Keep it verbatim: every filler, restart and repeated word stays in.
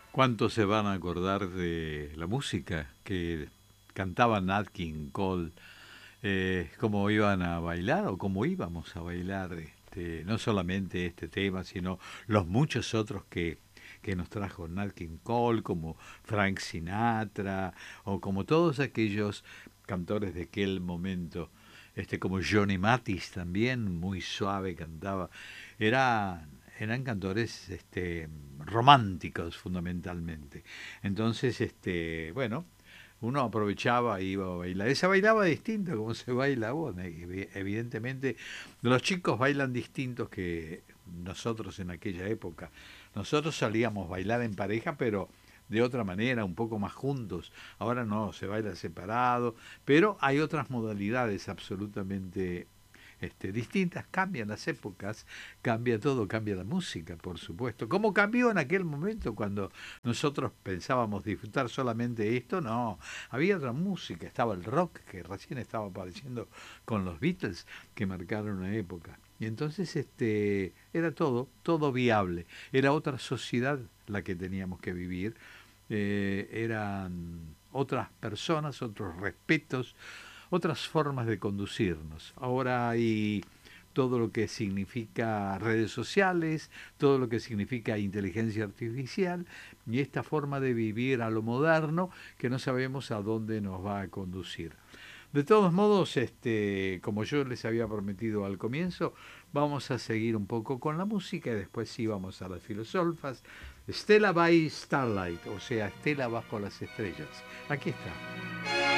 ¿Cuántos se van a acordar de la música que cantaba Nat King Cole? Eh, cómo iban a bailar o cómo íbamos a bailar, este, no solamente este tema, sino los muchos otros que, que nos trajo Nat King Cole, como Frank Sinatra, o como todos aquellos cantores de aquel momento, este, como Johnny Mathis también, muy suave cantaba. Era, eran cantores este, románticos fundamentalmente. Entonces, este, bueno, uno aprovechaba y iba a bailar. Se bailaba distinto como se baila ahora. Evidentemente, los chicos bailan distintos que nosotros en aquella época. Nosotros salíamos a bailar en pareja, pero de otra manera, un poco más juntos. Ahora no, se baila separado, pero hay otras modalidades absolutamente este, distintas, cambian las épocas, cambia todo, cambia la música, por supuesto. ¿Cómo cambió en aquel momento cuando nosotros pensábamos disfrutar solamente esto? No, había otra música, estaba el rock que recién estaba apareciendo con los Beatles que marcaron una época. Y entonces este era todo, todo viable. Era otra sociedad la que teníamos que vivir. Eh, eran otras personas, otros respetos, otras formas de conducirnos. Ahora hay todo lo que significa redes sociales, todo lo que significa inteligencia artificial y esta forma de vivir a lo moderno que no sabemos a dónde nos va a conducir. De todos modos, este, como yo les había prometido al comienzo, vamos a seguir un poco con la música y después sí vamos a las filosofas. Stella by Starlight, o sea, Estela bajo las estrellas. Aquí está.